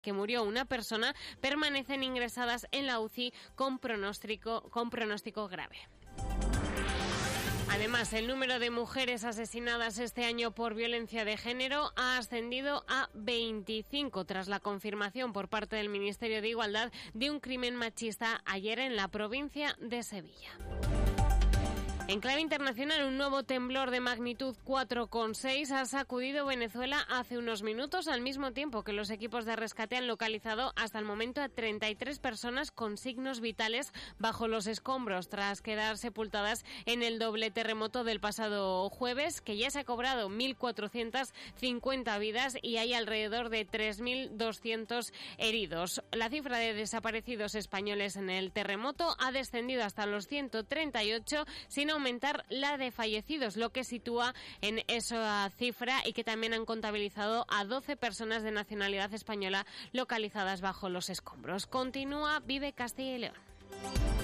que murió una persona, permanecen ingresadas en la UCI con pronóstico grave. Además, el número de mujeres asesinadas este año por violencia de género ha ascendido a 25 tras la confirmación por parte del Ministerio de Igualdad de un crimen machista ayer en la provincia de Sevilla. En clave internacional, un nuevo temblor de magnitud 4,6 ha sacudido Venezuela hace unos minutos, al mismo tiempo que los equipos de rescate han localizado hasta el momento a 33 personas con signos vitales bajo los escombros, tras quedar sepultadas en el doble terremoto del pasado jueves, que ya se ha cobrado 1.450 vidas y hay alrededor de 3.200 heridos. La cifra de desaparecidos españoles en el terremoto ha descendido hasta los 138, sin aumentar la de fallecidos, lo que sitúa en esa cifra y que también han contabilizado a 12 personas de nacionalidad española localizadas bajo los escombros. Continúa Vive Castilla y León.